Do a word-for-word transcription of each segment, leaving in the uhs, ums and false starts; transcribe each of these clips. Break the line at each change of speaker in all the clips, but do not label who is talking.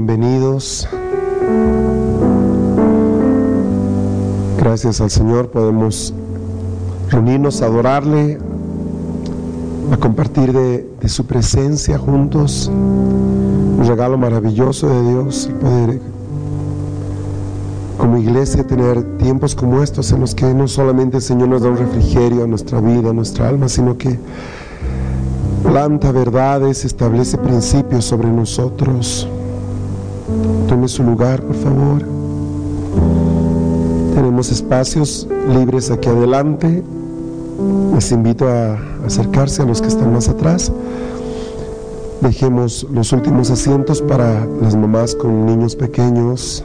bienvenidos. Gracias al Señor podemos reunirnos a adorarle, a compartir de, de su presencia juntos. Un regalo maravilloso de Dios, poder como iglesia tener tiempos como estos en los que no solamente el Señor nos da un refrigerio a nuestra vida, a nuestra alma, sino que planta verdades, establece principios sobre nosotros. Tome su lugar, por favor. Tenemos espacios libres aquí adelante. Les invito a acercarse a los que están más atrás. Dejemos los últimos asientos para las mamás con niños pequeños.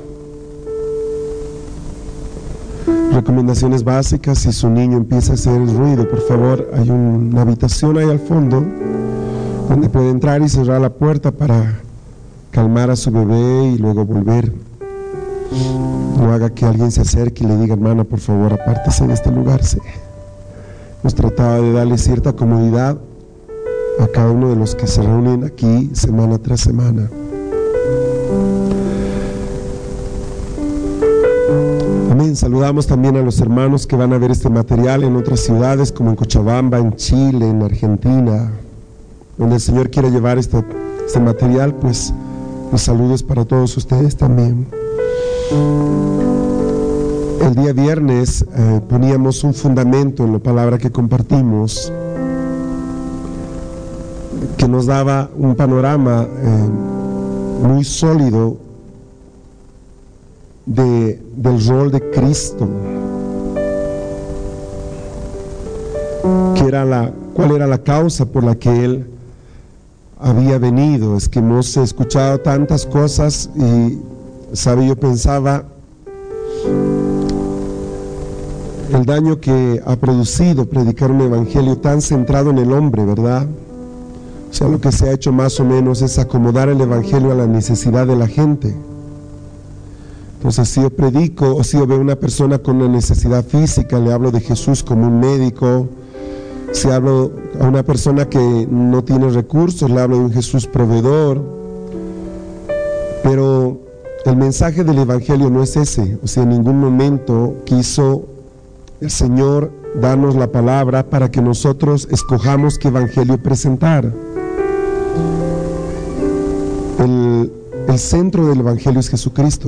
Recomendaciones básicas: si su niño empieza a hacer ruido, por favor, hay una habitación ahí al fondo donde puede entrar y cerrar la puerta para calmar a su bebé y luego volver. No haga que alguien se acerque y le diga: hermana, por favor, apártese de este lugar. Sí. Hemos tratado de darle cierta comodidad a cada uno de los que se reúnen aquí semana tras semana. Amén. Saludamos también a los hermanos que van a ver este material en otras ciudades como en Cochabamba, en Chile, en Argentina, donde el Señor quiere llevar este, este material. Pues los saludos para todos ustedes también. El día viernes eh, poníamos un fundamento en la palabra que compartimos, que nos daba un panorama eh, muy sólido de, del rol de Cristo, que era la, cuál era la causa por la que Él había venido. Es que hemos escuchado tantas cosas y, sabe, yo pensaba el daño que ha producido predicar un evangelio tan centrado en el hombre, ¿verdad? O sea, lo que se ha hecho más o menos es acomodar el evangelio a la necesidad de la gente. Entonces, si yo predico o si yo veo una persona con una necesidad física, le hablo de Jesús como un médico. Si hablo a una persona que no tiene recursos, le hablo de un Jesús proveedor. Pero el mensaje del evangelio no es ese. O sea, en ningún momento quiso el Señor darnos la palabra para que nosotros escojamos qué evangelio presentar. El, el centro del evangelio es Jesucristo,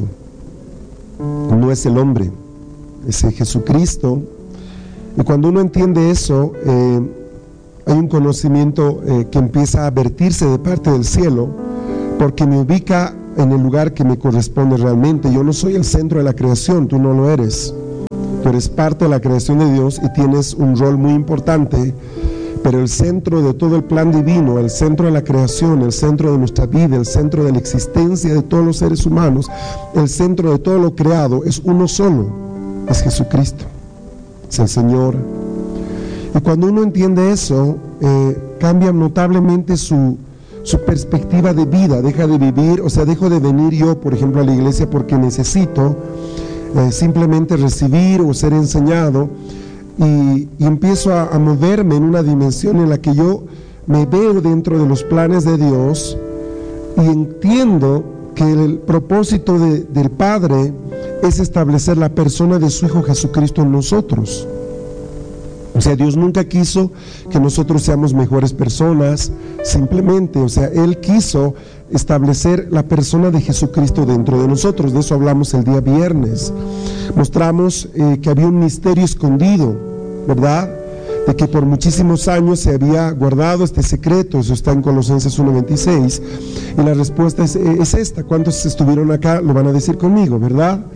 no es el hombre, es el Jesucristo. Y cuando uno entiende eso, eh, hay un conocimiento eh, que empieza a vertirse de parte del cielo, porque me ubica en el lugar que me corresponde realmente. Yo no soy el centro de la creación, tú no lo eres. Tú eres parte de la creación de Dios y tienes un rol muy importante, pero el centro de todo el plan divino, el centro de la creación, el centro de nuestra vida, el centro de la existencia de todos los seres humanos, el centro de todo lo creado es uno solo, es Jesucristo, es el Señor. Y cuando uno entiende eso, eh, cambia notablemente su, su perspectiva de vida, deja de vivir, o sea, dejo de venir yo, por ejemplo, a la iglesia porque necesito Eh, simplemente recibir o ser enseñado, y, y empiezo a, a moverme en una dimensión en la que yo me veo dentro de los planes de Dios y entiendo que el propósito de, del Padre es establecer la persona de su Hijo Jesucristo en nosotros. O sea, Dios nunca quiso que nosotros seamos mejores personas, simplemente, o sea, Él quiso establecer la persona de Jesucristo dentro de nosotros. De eso hablamos el día viernes. Mostramos eh, que había un misterio escondido, ¿verdad? De que por muchísimos años se había guardado este secreto. Eso está en Colosenses uno veintiséis. Y la respuesta es, es esta. ¿Cuántos estuvieron acá? Lo van a decir conmigo, ¿verdad?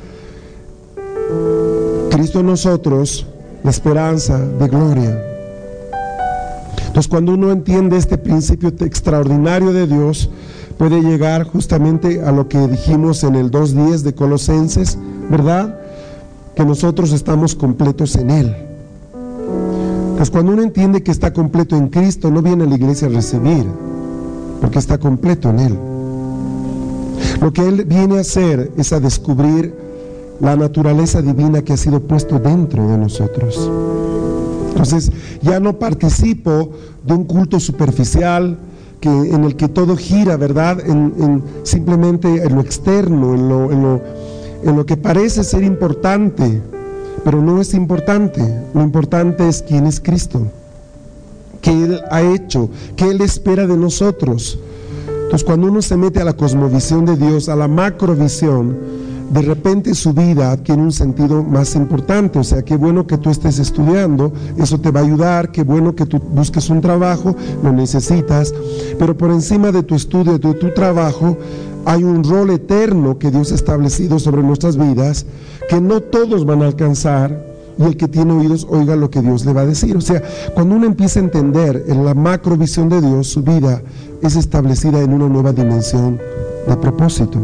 Cristo en nosotros, la esperanza de gloria. Entonces, cuando uno entiende este principio extraordinario de Dios, puede llegar justamente a lo que dijimos en el dos diez de Colosenses, ¿verdad? Que nosotros estamos completos en Él. Entonces, cuando uno entiende que está completo en Cristo, no viene a la iglesia a recibir, porque está completo en Él. Lo que Él viene a hacer es a descubrir la naturaleza divina que ha sido puesto dentro de nosotros. Entonces, ya no participo de un culto superficial que, en el que todo gira, ¿verdad? En, en simplemente en lo externo, en lo, en lo, en lo que parece ser importante, pero no es importante. Lo importante es quién es Cristo, qué Él ha hecho, qué Él espera de nosotros. Entonces, cuando uno se mete a la cosmovisión de Dios, a la macrovisión, de repente su vida adquiere un sentido más importante. O sea, qué bueno que tú estés estudiando, eso te va a ayudar, qué bueno que tú busques un trabajo, lo necesitas, pero por encima de tu estudio, de tu trabajo, hay un rol eterno que Dios ha establecido sobre nuestras vidas, que no todos van a alcanzar, y el que tiene oídos oiga lo que Dios le va a decir. O sea, cuando uno empieza a entender en la macrovisión de Dios, su vida es establecida en una nueva dimensión de propósito.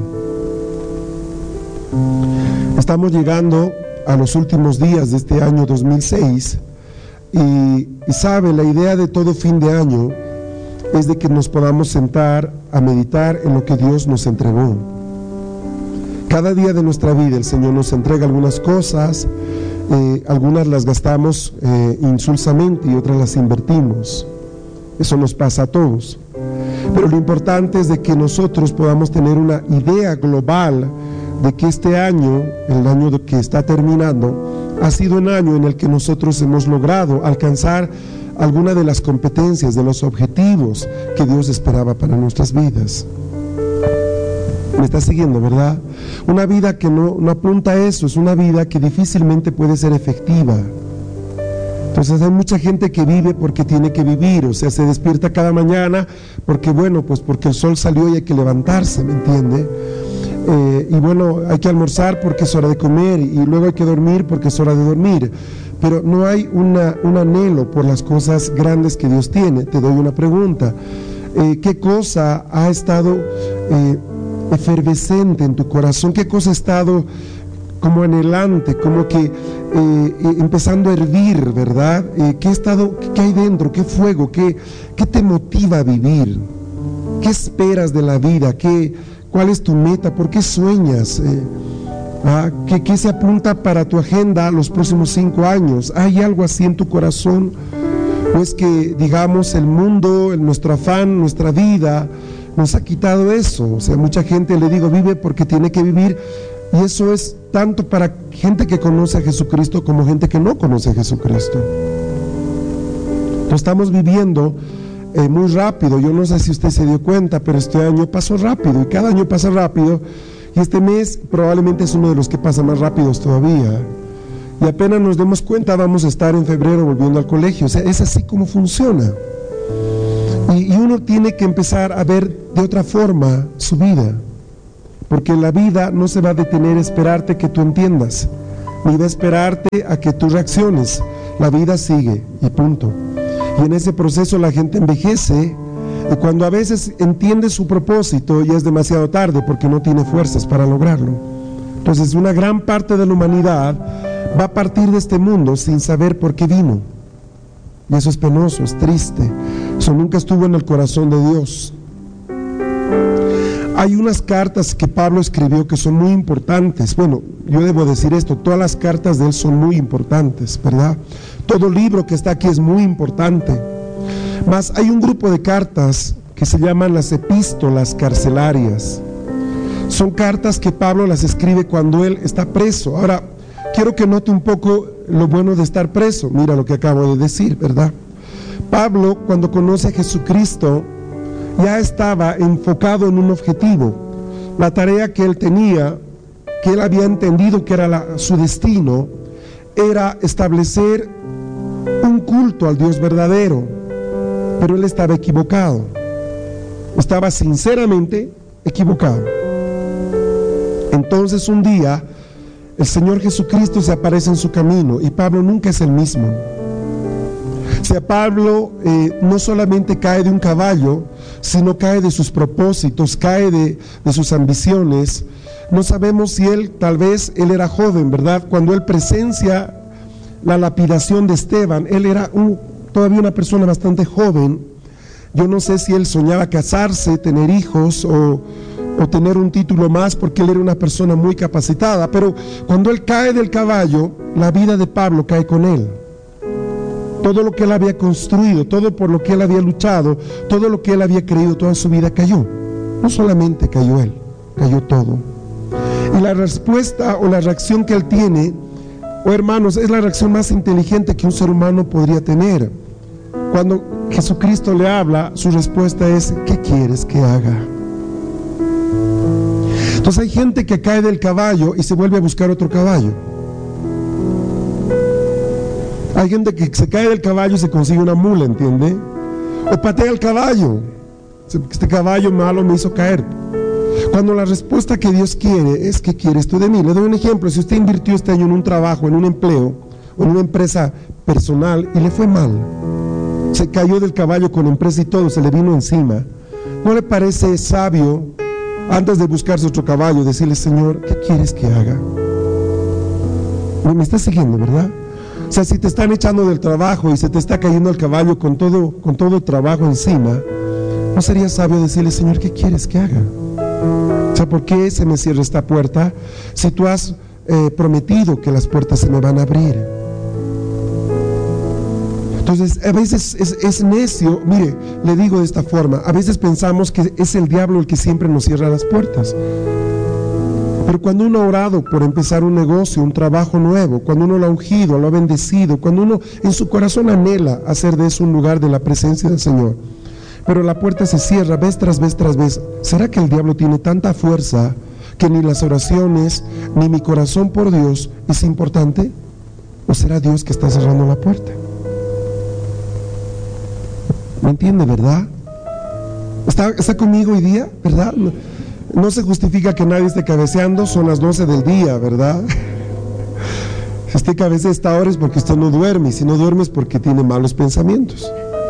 Estamos llegando a los últimos días de este año dos mil seis y, y sabe, la idea de todo fin de año es de que nos podamos sentar a meditar en lo que Dios nos entregó. Cada día de nuestra vida el Señor nos entrega algunas cosas, eh, algunas las gastamos eh, insulsamente y otras las invertimos. Eso nos pasa a todos. Pero lo importante es de que nosotros podamos tener una idea global de que este año, el año que está terminando, ha sido un año en el que nosotros hemos logrado alcanzar alguna de las competencias, de los objetivos que Dios esperaba para nuestras vidas. Me está siguiendo, ¿verdad? Una vida que no, no apunta a eso, es una vida que difícilmente puede ser efectiva. Entonces hay mucha gente que vive porque tiene que vivir, o sea, se despierta cada mañana porque, bueno, pues porque el sol salió y hay que levantarse, ¿me entiende? Eh, y bueno, hay que almorzar porque es hora de comer, y luego hay que dormir porque es hora de dormir, pero no hay una, un anhelo por las cosas grandes que Dios tiene. Te doy una pregunta, eh, ¿qué cosa ha estado eh, efervescente en tu corazón? ¿Qué cosa ha estado como anhelante, como que eh, empezando a hervir, ¿verdad? Eh, ¿qué, ha estado, ¿Qué hay dentro? ¿Qué fuego? ¿Qué, qué te motiva a vivir? ¿Qué esperas de la vida? ¿Qué ¿Cuál es tu meta? ¿Por qué sueñas? Eh, ah, ¿qué, ¿Qué se apunta para tu agenda los próximos cinco años? ¿Hay algo así en tu corazón? ¿O es que, digamos, el mundo, el, nuestro afán, nuestra vida, nos ha quitado eso? O sea, mucha gente, le digo, vive porque tiene que vivir, y eso es tanto para gente que conoce a Jesucristo como gente que no conoce a Jesucristo. Lo estamos viviendo Eh, muy rápido. Yo no sé si usted se dio cuenta, pero este año pasó rápido, y cada año pasa rápido, y este mes probablemente es uno de los que pasa más rápidos todavía, y apenas nos demos cuenta vamos a estar en febrero volviendo al colegio. O sea, es así como funciona, y, y uno tiene que empezar a ver de otra forma su vida, porque la vida no se va a detener a esperarte que tú entiendas, ni va a esperarte a que tú reacciones. La vida sigue y punto. Y en ese proceso la gente envejece, y cuando a veces entiende su propósito ya es demasiado tarde porque no tiene fuerzas para lograrlo. Entonces una gran parte de la humanidad va a partir de este mundo sin saber por qué vino, y eso es penoso, es triste. Eso nunca estuvo en el corazón de Dios. Hay unas cartas que Pablo escribió que son muy importantes. Bueno, yo debo decir esto, todas las cartas de él son muy importantes, ¿verdad? Todo libro que está aquí es muy importante. Mas hay un grupo de cartas que se llaman las epístolas carcelarias. Son cartas que Pablo las escribe cuando él está preso. Ahora, quiero que note un poco lo bueno de estar preso. Mira lo que acabo de decir, ¿verdad? Pablo, cuando conoce a Jesucristo, ya estaba enfocado en un objetivo. La tarea que él tenía, que él había entendido que era la, su destino, era establecer un culto al Dios verdadero. Pero él estaba equivocado, estaba sinceramente equivocado. Entonces un día el Señor Jesucristo se aparece en su camino, y Pablo nunca es el mismo. O sea, Pablo eh, no solamente cae de un caballo, sino cae de sus propósitos, cae de, de sus ambiciones. No sabemos si él, tal vez él era joven, ¿verdad? Cuando él presencia la lapidación de Esteban, él era un, todavía una persona bastante joven. Yo no sé si él soñaba casarse, tener hijos o, o tener un título más, porque él era una persona muy capacitada, pero cuando él cae del caballo, la vida de Pablo cae con él. Todo lo que él había construido, todo por lo que él había luchado, todo lo que él había creído toda su vida cayó. No solamente cayó él, cayó todo. Y la respuesta o la reacción que él tiene, oh hermanos, es la reacción más inteligente que un ser humano podría tener. Cuando Jesucristo le habla, su respuesta es: ¿qué quieres que haga? Entonces hay gente que cae del caballo y se vuelve a buscar otro caballo. Hay gente que se cae del caballo y se consigue una mula, ¿entiende? O patea el caballo. Este caballo malo me hizo caer. Cuando la respuesta que Dios quiere es: ¿qué quieres tú de mí? Le doy un ejemplo. Si usted invirtió este año en un trabajo, en un empleo, o en una empresa personal y le fue mal, se cayó del caballo con empresa y todo, se le vino encima, ¿no le parece sabio, antes de buscarse otro caballo, decirle: Señor, ¿qué quieres que haga? Me estás siguiendo, ¿verdad? O sea, si te están echando del trabajo y se te está cayendo el caballo con todo, con todo el trabajo encima, ¿no sería sabio decirle: Señor, ¿qué quieres que haga? O sea, ¿por qué se me cierra esta puerta si tú has eh, prometido que las puertas se me van a abrir? Entonces, a veces es, es necio. Mire, le digo de esta forma: a veces pensamos que es el diablo el que siempre nos cierra las puertas. Pero cuando uno ha orado por empezar un negocio, un trabajo nuevo, cuando uno lo ha ungido, lo ha bendecido, cuando uno en su corazón anhela hacer de eso un lugar de la presencia del Señor, pero la puerta se cierra vez tras vez tras vez, ¿será que el diablo tiene tanta fuerza que ni las oraciones, ni mi corazón por Dios es importante? ¿O será Dios que está cerrando la puerta? ¿Me entiende, verdad? ¿Está, está conmigo hoy día, verdad? No, no se justifica que nadie esté cabeceando, son las doce del día, ¿verdad? Si usted cabecea a esta hora es porque usted no duerme, y si no duerme es porque tiene malos pensamientos.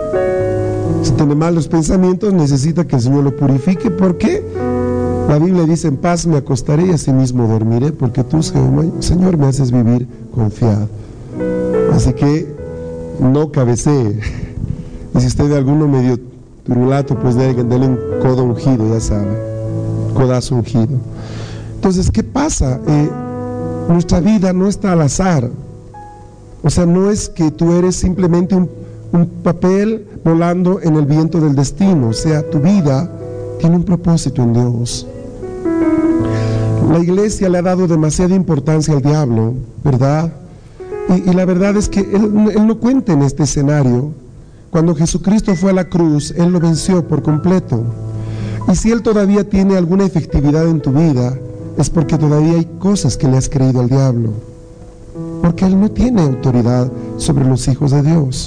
Si tiene malos pensamientos, necesita que el Señor lo purifique. ¿Por qué? La Biblia dice: en paz me acostaré y asimismo dormiré, porque tú, Señor, me haces vivir confiado. Así que no cabecee. Y si usted ve alguno medio turulato, pues dele, dele un codo ungido, ya sabe, codazo ungido. Entonces, ¿qué pasa? Eh, nuestra vida no está al azar. O sea, no es que tú eres simplemente un, un papel volando en el viento del destino. O sea, tu vida tiene un propósito en Dios. La iglesia le ha dado demasiada importancia al diablo, ¿verdad? Y, y la verdad es que él, él no cuenta en este escenario. Cuando Jesucristo fue a la cruz, Él lo venció por completo. Y si Él todavía tiene alguna efectividad en tu vida, es porque todavía hay cosas que le has creído al diablo. Porque Él no tiene autoridad sobre los hijos de Dios.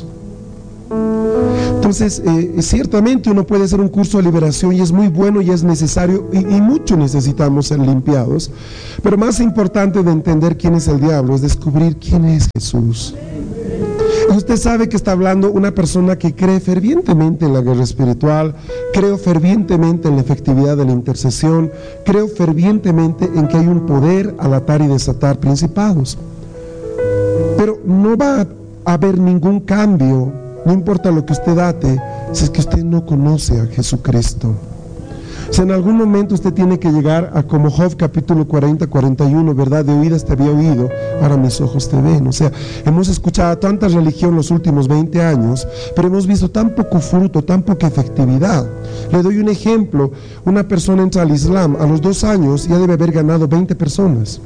Entonces, eh, ciertamente uno puede hacer un curso de liberación y es muy bueno y es necesario y, y mucho necesitamos ser limpiados. Pero más importante de entender quién es el diablo es descubrir quién es Jesús. Y usted sabe que está hablando una persona que cree fervientemente en la guerra espiritual, creo fervientemente en la efectividad de la intercesión, creo fervientemente en que hay un poder al atar y desatar principados. Pero no va a haber ningún cambio, no importa lo que usted ate, si es que usted no conoce a Jesucristo. O sea, en algún momento usted tiene que llegar a como Job capítulo cuarenta, cuarenta y uno, ¿verdad? De oídas te había oído, ahora mis ojos te ven. O sea, hemos escuchado tanta religión los últimos veinte años, pero hemos visto tan poco fruto, tan poca efectividad. Le doy un ejemplo: una persona entra al Islam, a los dos años ya debe haber ganado veinte personas.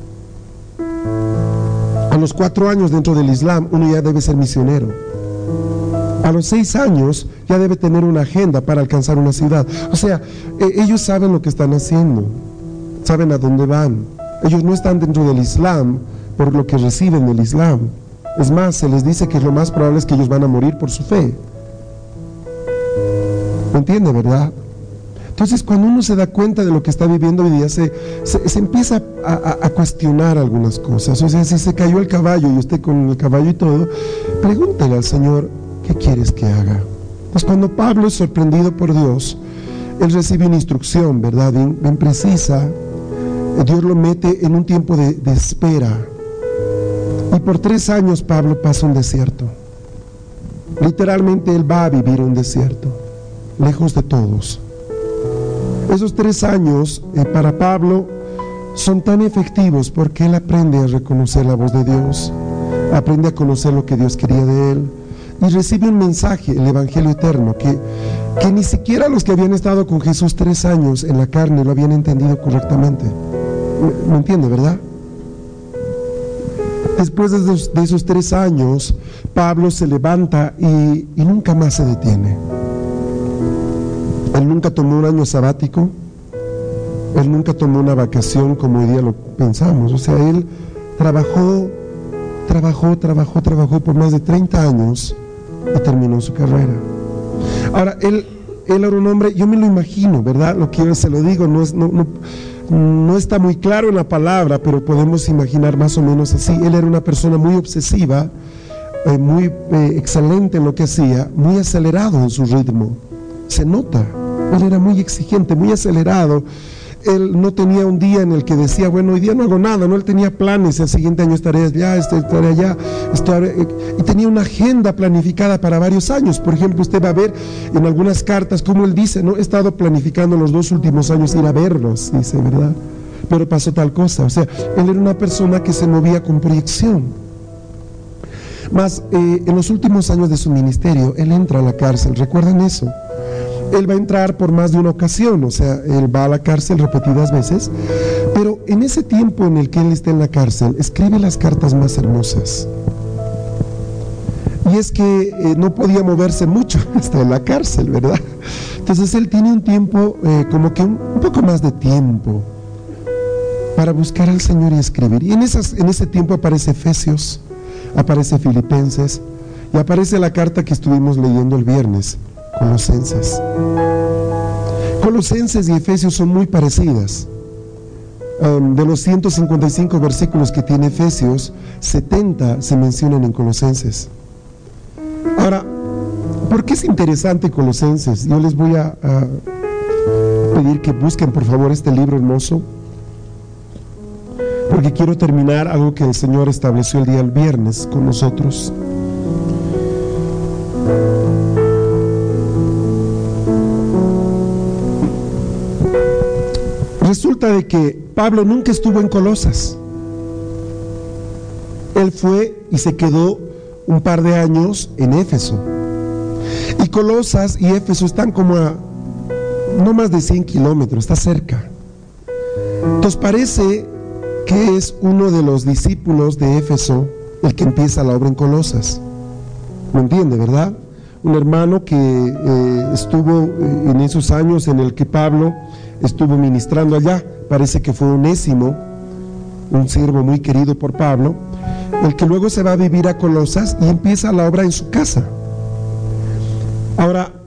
A los cuatro años dentro del Islam, uno ya debe ser misionero. A los seis años ya debe tener una agenda para alcanzar una ciudad. O sea, eh, ellos saben lo que están haciendo, saben a dónde van. Ellos no están dentro del Islam por lo que reciben del Islam. Es más, se les dice que lo más probable es que ellos van a morir por su fe. ¿Me entiende, verdad? Entonces, cuando uno se da cuenta de lo que está viviendo hoy día, se, se, se empieza a, a, a cuestionar algunas cosas. O sea, si se cayó el caballo y usted con el caballo y todo, pregúntele al Señor: ¿qué quieres que haga? Pues cuando Pablo es sorprendido por Dios, él recibe una instrucción, ¿verdad? Bien, bien precisa. Dios lo mete en un tiempo de, de espera. Y por tres años Pablo pasa un desierto. Literalmente él va a vivir un desierto, lejos de todos. Esos tres años eh, para Pablo son tan efectivos porque él aprende a reconocer la voz de Dios, aprende a conocer lo que Dios quería de él. y recibe un mensaje, el Evangelio eterno, que, que ni siquiera los que habían estado con Jesús tres años en la carne lo habían entendido correctamente. ¿Me, me entiende, verdad? Después de esos, de esos tres años, Pablo se levanta y, y nunca más se detiene. Él nunca tomó un año sabático, él nunca tomó una vacación como hoy día lo pensamos. O sea, él trabajó, trabajó, trabajó, trabajó por más de treinta años y terminó su carrera. Ahora, él, él era un hombre, yo me lo imagino, ¿verdad? Lo que yo se lo digo, no es... No, no, No está muy claro en la palabra, pero podemos imaginar más o menos así. Él era una persona muy obsesiva, eh, muy eh, excelente en lo que hacía, muy acelerado en su ritmo. Se nota, él era muy exigente, muy acelerado. Él no tenía un día en el que decía, bueno, hoy día no hago nada, no, él tenía planes, el siguiente año estaré allá, estaré allá, estaré, y tenía una agenda planificada para varios años. Por ejemplo, usted va a ver en algunas cartas como él dice, no, he estado planificando los dos últimos años ir a verlos, dice, ¿verdad? Pero pasó tal cosa. O sea, él era una persona que se movía con proyección. Mas eh, en los últimos años de su ministerio, él entra a la cárcel, ¿recuerdan eso? Él va a entrar por más de una ocasión, o sea, él va a la cárcel repetidas veces, pero en ese tiempo en el que él está en la cárcel, escribe las cartas más hermosas. Y es que eh, no podía moverse mucho hasta en la cárcel, ¿verdad? Entonces él tiene un tiempo, eh, como que un, un poco más de tiempo para buscar al Señor y escribir. Y en, esas, en ese tiempo aparece Efesios, aparece Filipenses y aparece la carta que estuvimos leyendo el viernes, Colosenses. Colosenses y Efesios son muy parecidas. Um, de los ciento cincuenta y cinco versículos que tiene Efesios, setenta se mencionan en Colosenses. Ahora, ¿por qué es interesante Colosenses? Yo les voy a, a pedir que busquen por favor este libro hermoso, porque quiero terminar algo que el Señor estableció el día del viernes con nosotros. Resulta de que Pablo nunca estuvo en Colosas. Él fue y se quedó un par de años en Éfeso. Y Colosas y Éfeso están como a no más de cien kilómetros, está cerca. Entonces parece que es uno de los discípulos de Éfeso el que empieza la obra en Colosas. ¿Me entiende, verdad? Un hermano que eh, estuvo en esos años en el que Pablo estuvo ministrando allá. Parece que fue Onésimo, un siervo muy querido por Pablo, el que luego se va a vivir a Colosas y empieza la obra en su casa. Ahora,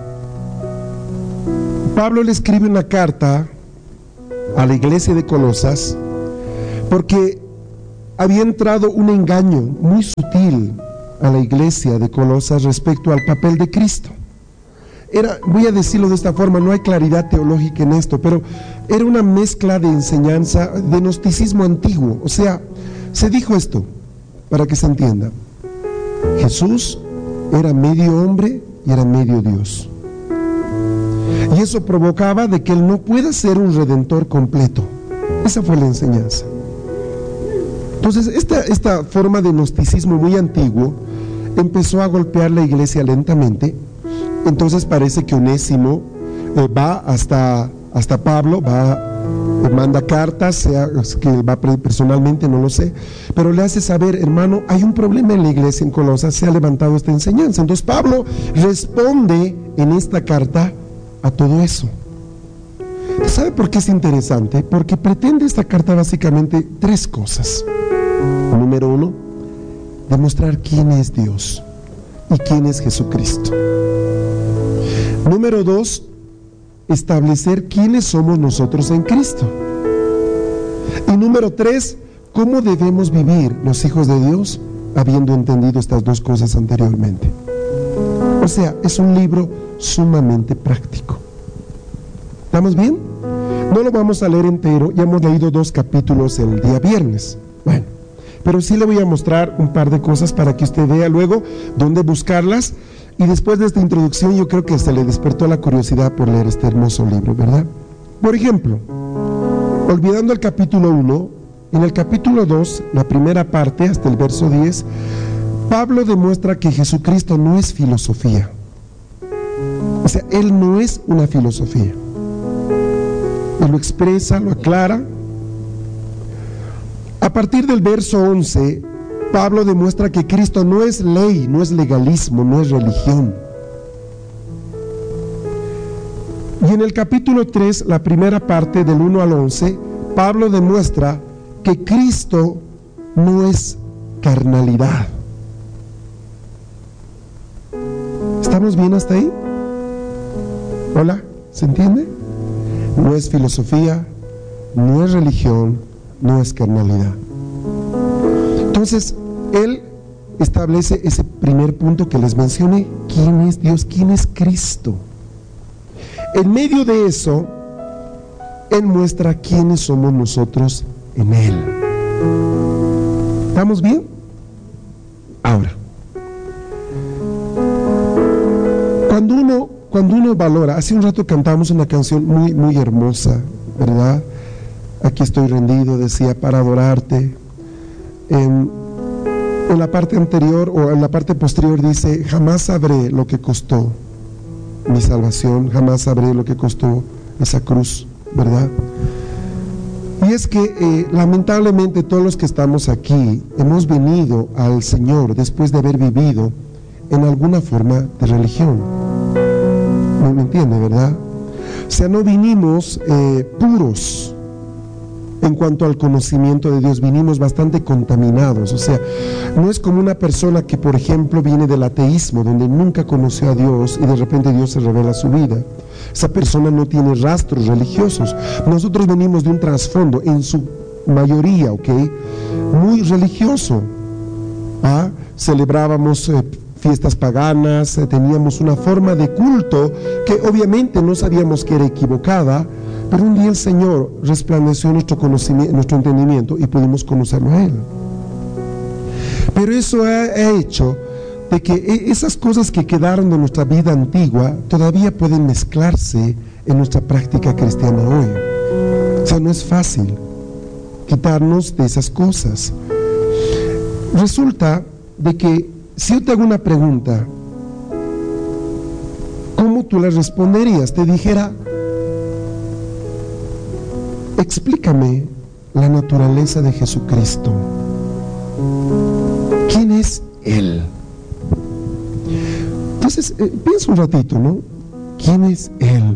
Pablo le escribe una carta a la iglesia de Colosas porque había entrado un engaño muy sutil a la iglesia de Colosas respecto al papel de Cristo. Era, voy a decirlo de esta forma, no hay claridad teológica en esto, pero era una mezcla de enseñanza, de gnosticismo antiguo. O sea, se dijo esto, para que se entienda: Jesús era medio hombre y era medio Dios. Y eso provocaba de que Él no pueda ser un redentor completo. Esa fue la enseñanza. Entonces, esta, esta forma de gnosticismo muy antiguo empezó a golpear la iglesia lentamente. Entonces parece que Onésimo eh, va hasta, hasta Pablo, va, eh, manda cartas, sea que va personalmente, no lo sé, pero le hace saber: hermano, hay un problema en la iglesia en Colosas, se ha levantado esta enseñanza. Entonces Pablo responde en esta carta a todo eso. ¿Sabe por qué es interesante? Porque pretende esta carta básicamente tres cosas. Número uno, demostrar quién es Dios y quién es Jesucristo. Número dos, establecer quiénes somos nosotros en Cristo. Y número tres, cómo debemos vivir los hijos de Dios habiendo entendido estas dos cosas anteriormente. O sea, es un libro sumamente práctico. ¿Estamos bien? No lo vamos a leer entero, ya hemos leído dos capítulos el día viernes. Bueno, pero sí le voy a mostrar un par de cosas para que usted vea luego dónde buscarlas. Y después de esta introducción yo creo que se le despertó la curiosidad por leer este hermoso libro, ¿verdad? Por ejemplo, olvidando el capítulo uno, en el capítulo dos, la primera parte hasta el verso diez, Pablo demuestra que Jesucristo no es filosofía. O sea, Él no es una filosofía. Él lo expresa, lo aclara. A partir del verso once, Pablo demuestra que Cristo no es ley, no es legalismo, no es religión. Y en el capítulo tres, la primera parte del uno al once, Pablo demuestra que Cristo no es carnalidad. ¿Estamos bien hasta ahí? ¿Hola? ¿Se entiende? No es filosofía, no es religión, no es carnalidad. Entonces, él establece ese primer punto que les mencioné. ¿Quién es Dios? ¿Quién es Cristo? En medio de eso, él muestra quiénes somos nosotros en Él. ¿Estamos bien? Ahora, cuando uno, cuando uno valora, hace un rato cantamos una canción muy, muy hermosa, ¿verdad? Aquí estoy rendido, decía, para adorarte. En, en la parte anterior o en la parte posterior dice, jamás sabré lo que costó mi salvación, jamás sabré lo que costó esa cruz, ¿verdad? Y es que eh, lamentablemente todos los que estamos aquí hemos venido al Señor después de haber vivido en alguna forma de religión. ¿Me, me entiende, verdad? O sea, no vinimos eh, puros en cuanto al conocimiento de Dios, vinimos bastante contaminados. O sea, no es como una persona que, por ejemplo, viene del ateísmo, donde nunca conoció a Dios y de repente Dios se revela a su vida. Esa persona no tiene rastros religiosos. Nosotros venimos de un trasfondo, en su mayoría, ¿ok?, muy religioso. ¿Ah? Celebrábamos eh, fiestas paganas, eh, teníamos una forma de culto que obviamente no sabíamos que era equivocada, pero un día el Señor resplandeció nuestro conocimiento, nuestro entendimiento, y pudimos conocerlo a Él. Pero eso ha, ha hecho de que esas cosas que quedaron de nuestra vida antigua todavía pueden mezclarse en nuestra práctica cristiana hoy. O sea, no es fácil quitarnos de esas cosas. Resulta de que si yo te hago una pregunta, ¿cómo tú le responderías? Te dijera, explícame la naturaleza de Jesucristo. ¿Quién es Él? Entonces, eh, piensa un ratito, ¿no? ¿Quién es Él?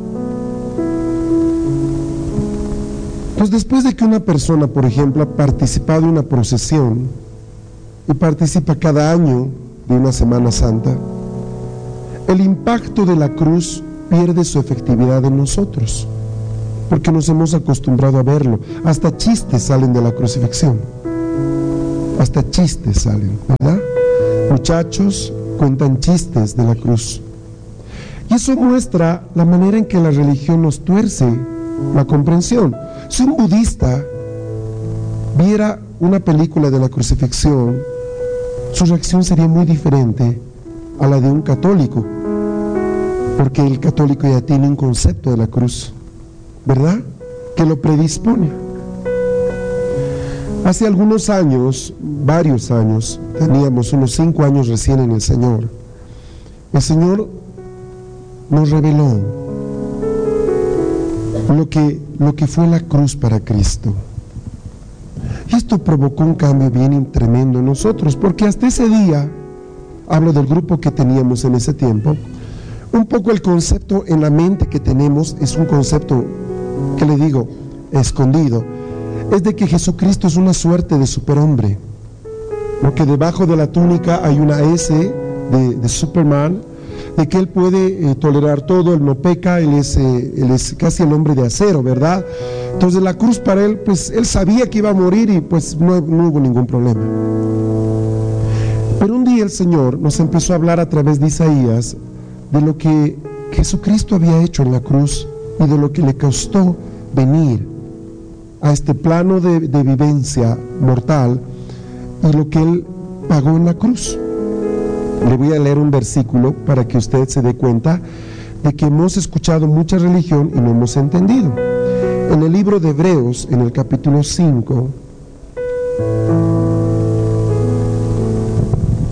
Pues después de que una persona, por ejemplo, ha participado en una procesión y participa cada año de una Semana Santa, el impacto de la cruz pierde su efectividad en nosotros, porque nos hemos acostumbrado a verlo. Hasta chistes salen de la crucifixión. Hasta chistes salen, ¿verdad? Muchachos cuentan chistes de la cruz. Y eso muestra la manera en que la religión nos tuerce la comprensión. Si un budista viera una película de la crucifixión, su reacción sería muy diferente a la de un católico, porque el católico ya tiene un concepto de la cruz, ¿verdad?, que lo predispone. Hace algunos años, varios años, teníamos unos cinco años recién en el Señor, el Señor nos reveló lo que, lo que fue la cruz para Cristo. Y esto provocó un cambio bien tremendo en nosotros, porque hasta ese día, hablo del grupo que teníamos en ese tiempo, un poco el concepto en la mente que tenemos es un concepto, que le digo, escondido, es de que Jesucristo es una suerte de superhombre, porque debajo de la túnica hay una S de, de Superman, de que Él puede eh, tolerar todo, Él no peca, Él es, eh, él es casi el hombre de acero, ¿verdad? Entonces la cruz para Él, pues Él sabía que iba a morir y pues no, no hubo ningún problema. Pero un día el Señor nos empezó a hablar a través de Isaías de lo que Jesucristo había hecho en la cruz y de lo que le costó venir a este plano de, de vivencia mortal y lo que Él pagó en la cruz. Le voy a leer un versículo para que usted se dé cuenta de que hemos escuchado mucha religión y no hemos entendido. En el libro de Hebreos, en el capítulo cinco,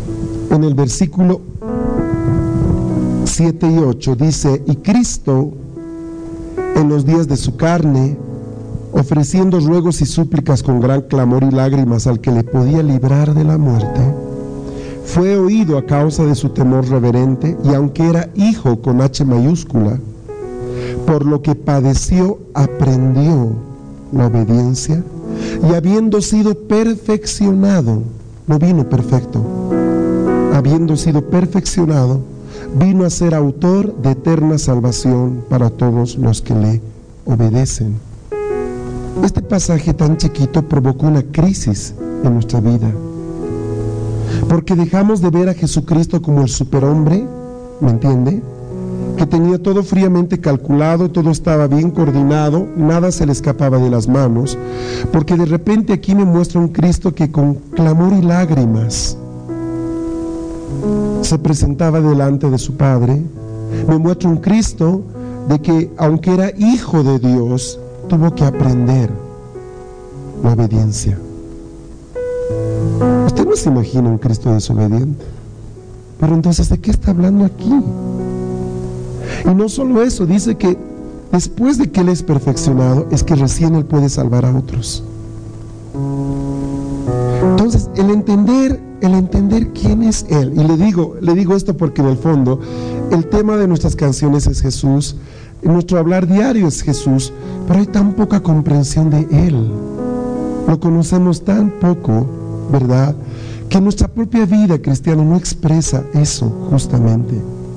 en el versículo siete y ocho dice: y Cristo, en los días de su carne, ofreciendo ruegos y súplicas con gran clamor y lágrimas al que le podía librar de la muerte, fue oído a causa de su temor reverente, y aunque era hijo con H mayúscula, por lo que padeció, aprendió la obediencia, y habiendo sido perfeccionado, no vino perfecto, habiendo sido perfeccionado, vino a ser autor de eterna salvación para todos los que le obedecen. Este pasaje tan chiquito provocó una crisis en nuestra vida, porque dejamos de ver a Jesucristo como el superhombre, ¿me entiende?, que tenía todo fríamente calculado, todo estaba bien coordinado, nada se le escapaba de las manos, porque de repente aquí me muestra un Cristo que con clamor y lágrimas se presentaba delante de su Padre. Me muestra un Cristo de que, aunque era hijo de Dios, tuvo que aprender la obediencia. Usted no se imagina un Cristo desobediente, pero entonces, ¿de qué está hablando aquí? Y no solo eso, dice que después de que Él es perfeccionado, es que recién Él puede salvar a otros. Entonces, el entender, el entender quién es Él, y le digo, le digo esto porque en el fondo, el tema de nuestras canciones es Jesús, nuestro hablar diario es Jesús, pero hay tan poca comprensión de Él, lo conocemos tan poco, ¿verdad?, que nuestra propia vida cristiana no expresa eso justamente.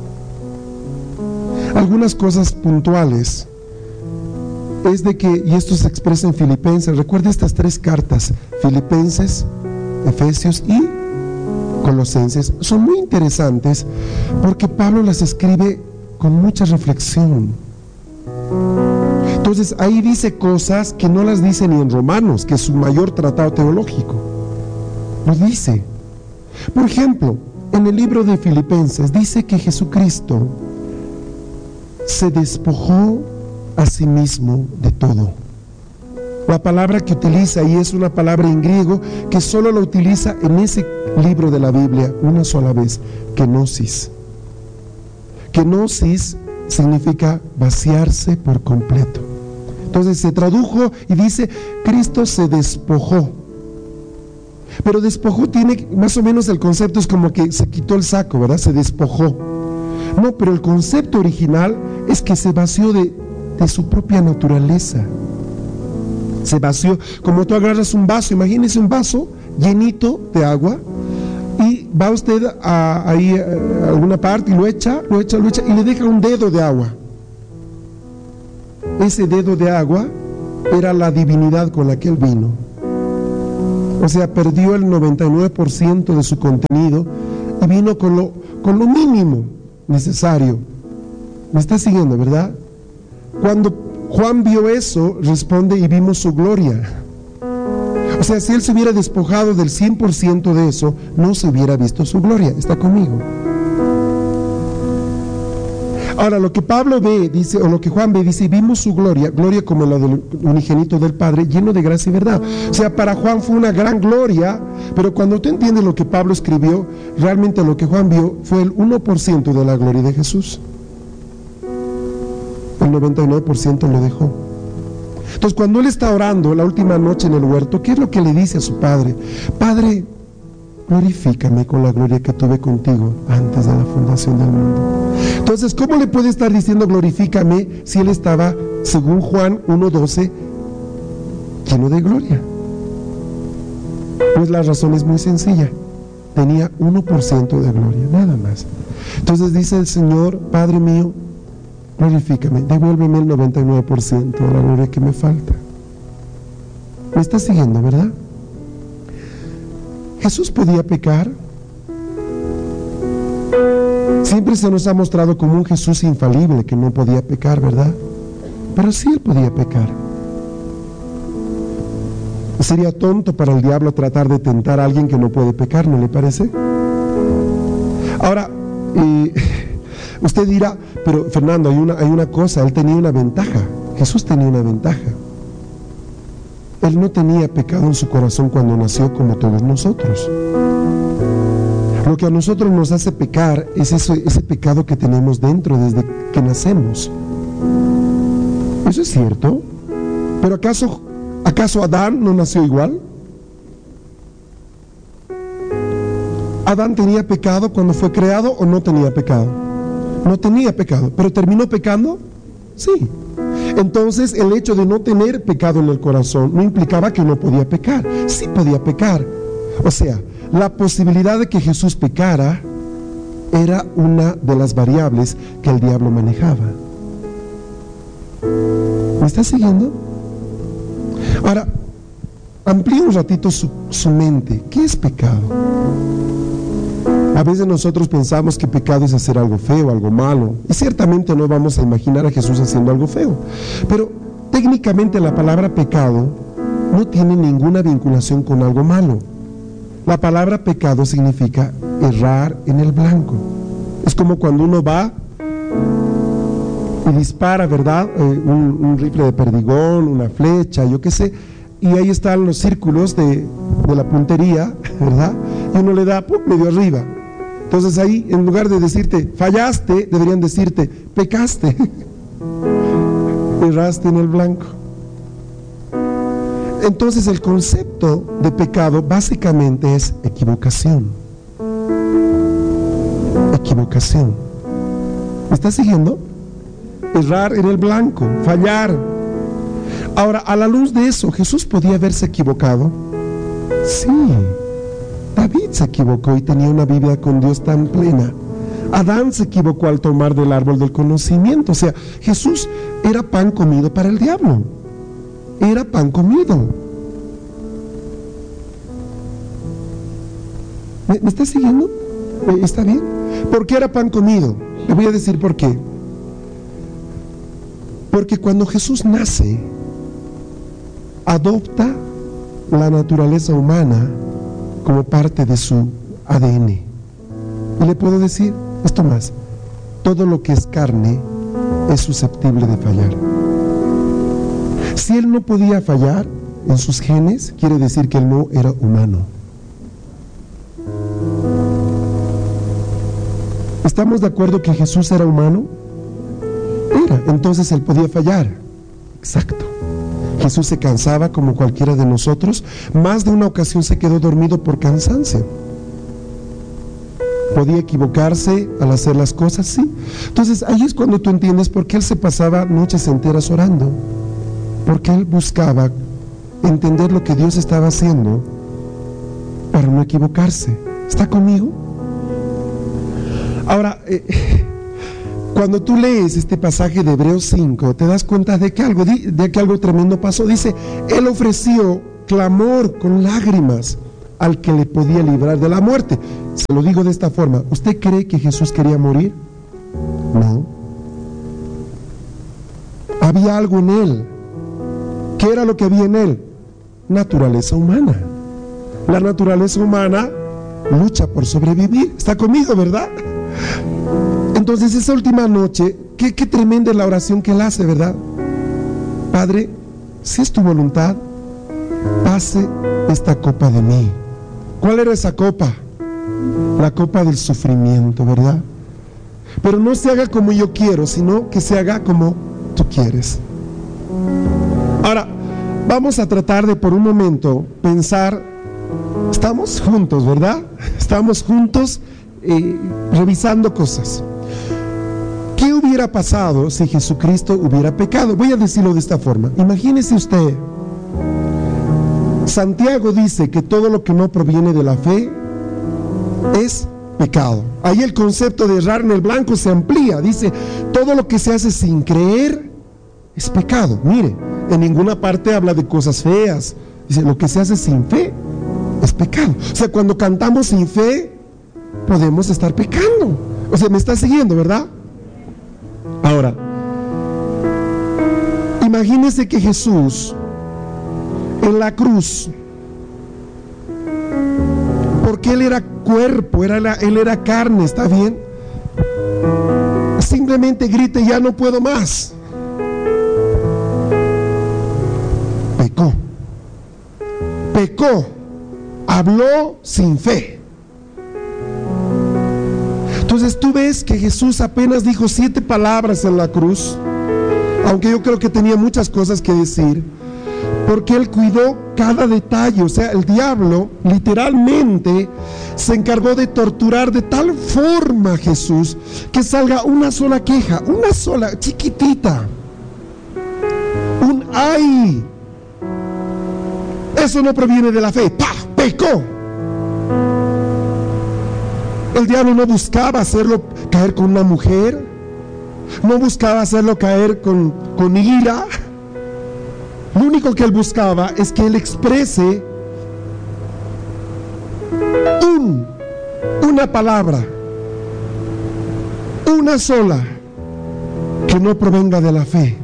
Algunas cosas puntuales es de que, y esto se expresa en Filipenses, recuerda estas tres cartas, Filipenses, Efesios y Colosenses, son muy interesantes porque Pablo las escribe con mucha reflexión. Entonces ahí dice cosas que no las dice ni en Romanos, que es su mayor tratado teológico, lo dice. Por ejemplo, en el libro de Filipenses dice que Jesucristo se despojó a sí mismo de todo. La palabra que utiliza ahí es una palabra en griego que solo la utiliza en ese libro de la Biblia una sola vez, kenosis. Kenosis significa vaciarse por completo. Entonces se tradujo y dice, Cristo se despojó. Pero despojó tiene más o menos el concepto, es como que se quitó el saco, ¿verdad? Se despojó. No, pero el concepto original es que se vació de, de su propia naturaleza. Se vació, como tú agarras un vaso, imagínese un vaso llenito de agua, y va usted a, ahí a alguna parte y lo echa, lo echa, lo echa, y le deja un dedo de agua. Ese dedo de agua era la divinidad con la que él vino. O sea, perdió el noventa y nueve por ciento de su contenido y vino con lo, con lo mínimo necesario. ¿Me está siguiendo, verdad? Cuando Juan vio eso, responde, y vimos su gloria. O sea, si él se hubiera despojado del cien por ciento de eso, no se hubiera visto su gloria. ¿Está conmigo? Ahora, lo que Pablo ve, dice, o lo que Juan ve, dice, vimos su gloria, gloria como la del unigénito del Padre, lleno de gracia y verdad. O sea, para Juan fue una gran gloria, pero cuando tú entiendes lo que Pablo escribió, realmente lo que Juan vio fue el uno por ciento de la gloria de Jesús. El noventa y nueve por ciento lo dejó. Entonces, cuando él está orando la última noche en el huerto, ¿qué es lo que le dice a su Padre? Padre, glorifícame con la gloria que tuve contigo antes de la fundación del mundo. Entonces, ¿cómo le puede estar diciendo glorifícame si él estaba, según Juan uno doce, lleno de gloria? Pues la razón es muy sencilla. Tenía uno por ciento de gloria, nada más. Entonces dice el Señor, Padre mío, glorifícame, devuélveme el noventa y nueve por ciento de la gloria que me falta. ¿Me está siguiendo, verdad? ¿Jesús podía pecar? Siempre se nos ha mostrado como un Jesús infalible que no podía pecar, ¿verdad? Pero sí él podía pecar. Sería tonto para el diablo tratar de tentar a alguien que no puede pecar, ¿no le parece? Ahora, eh, usted dirá, pero Fernando, hay una, hay una cosa, él tenía una ventaja. Jesús tenía una ventaja. Él no tenía pecado en su corazón cuando nació como todos nosotros. Lo que a nosotros nos hace pecar es eso, ese pecado que tenemos dentro desde que nacemos. Eso es cierto. Pero ¿acaso, acaso Adán no nació igual? ¿Adán tenía pecado cuando fue creado o no tenía pecado? No tenía pecado, pero ¿terminó pecando? Sí. Entonces el hecho de no tener pecado en el corazón no implicaba que no podía pecar. Sí podía pecar. O sea, la posibilidad de que Jesús pecara era una de las variables que el diablo manejaba. ¿Me está siguiendo? Ahora, amplíe un ratito su, su mente. ¿Qué es pecado? A veces nosotros pensamos que pecado es hacer algo feo, algo malo, y ciertamente no vamos a imaginar a Jesús haciendo algo feo, pero técnicamente la palabra pecado no tiene ninguna vinculación con algo malo. La palabra pecado significa errar en el blanco. Es como cuando uno va y dispara, ¿verdad? Eh, un, un rifle de perdigón, una flecha, yo qué sé, y ahí están los círculos de, de la puntería, ¿verdad? Y uno le da ¡pum!, medio arriba. Entonces ahí, en lugar de decirte fallaste, deberían decirte pecaste. Erraste en el blanco. Entonces el concepto de pecado básicamente es equivocación. Equivocación. ¿Me estás siguiendo? Errar en el blanco, fallar. Ahora, a la luz de eso, ¿Jesús podía haberse equivocado? Sí. David se equivocó y tenía una vida con Dios tan plena. Adán se equivocó al tomar del árbol del conocimiento. O sea, Jesús era pan comido para el diablo. Era pan comido. ¿Me, me está siguiendo? ¿Está bien? ¿Por qué era pan comido? Le voy a decir por qué. Porque cuando Jesús nace, adopta la naturaleza humana como parte de su A D N. Y le puedo decir esto más: todo lo que es carne es susceptible de fallar. Si él no podía fallar en sus genes, quiere decir que él no era humano. ¿Estamos de acuerdo que Jesús era humano? Era, entonces él podía fallar. Exacto. Jesús se cansaba como cualquiera de nosotros. Más de una ocasión se quedó dormido por cansancio. ¿Podía equivocarse al hacer las cosas? Sí. Entonces ahí es cuando tú entiendes por qué él se pasaba noches enteras orando. Porque él buscaba entender lo que Dios estaba haciendo para no equivocarse. ¿Está conmigo? Ahora, eh, cuando tú lees este pasaje de Hebreos cinco, te das cuenta de que algo, de que algo tremendo pasó. Dice, él ofreció clamor con lágrimas al que le podía librar de la muerte. Se lo digo de esta forma: ¿usted cree que Jesús quería morir? No. Había algo en él. ¿Qué era lo que había en él? Naturaleza humana. La naturaleza humana lucha por sobrevivir. ¿Está conmigo, verdad? Entonces esa última noche, qué, qué tremenda es la oración que él hace, ¿verdad? Padre, si es tu voluntad, pase esta copa de mí. ¿Cuál era esa copa? La copa del sufrimiento, ¿verdad? Pero no se haga como yo quiero, sino que se haga como tú quieres. Ahora, vamos a tratar de por un momento pensar, estamos juntos, ¿verdad? Estamos juntos eh, revisando cosas. ¿Qué hubiera pasado si Jesucristo hubiera pecado? Voy a decirlo de esta forma. Imagínese usted, Santiago dice que todo lo que no proviene de la fe es pecado. Ahí el concepto de errar en el blanco se amplía. Dice, todo lo que se hace sin creer es pecado. Mire, en ninguna parte habla de cosas feas. Dice, lo que se hace sin fe es pecado. O sea, cuando cantamos sin fe, podemos estar pecando. O sea, me está siguiendo, ¿verdad? Ahora, imagínese que Jesús en la cruz, porque Él era cuerpo, era la, Él era carne, ¿está bien? Simplemente grite, ya no puedo más. Pecó. Pecó. Habló sin fe. Entonces tú ves que Jesús apenas dijo siete palabras en la cruz, aunque yo creo que tenía muchas cosas que decir, porque Él cuidó cada detalle. O sea, el diablo literalmente se encargó de torturar de tal forma a Jesús que salga una sola queja, una sola, chiquitita, un ay. Eso no proviene de la fe. ¡Pah! ¡Pecó! El diablo no buscaba hacerlo caer con una mujer, no buscaba hacerlo caer con, con ira. Lo único que él buscaba es que él exprese un, una palabra, una sola, que no provenga de la fe.